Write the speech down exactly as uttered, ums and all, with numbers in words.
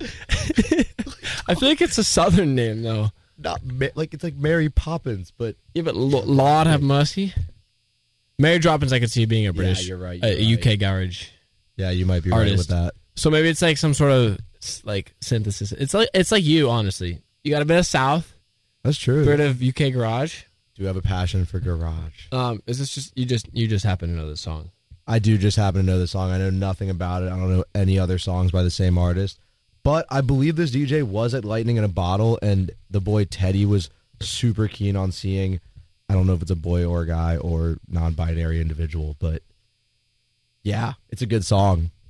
I feel like it's a southern name though. Not Ma- like it's like Mary Poppins, but Yeah, but L- Lord have mercy. Mary Droppins, I could see being a British, Yeah, you're right, a you're U K right. garage. yeah, you might be right Artist. with that. So maybe it's like some sort of like synthesis. It's like it's like you, honestly. You got a bit of South, That's true. a bit of U K garage. Do you have a passion for garage? Um, is this just you just you just happen to know this song? I do just happen to know the song. I know nothing about it. I don't know any other songs by the same artist. But I believe this D J was at Lightning in a Bottle, and the boy Teddy was super keen on seeing, I don't know if it's a boy or a guy or non-binary individual, but yeah, it's a good song.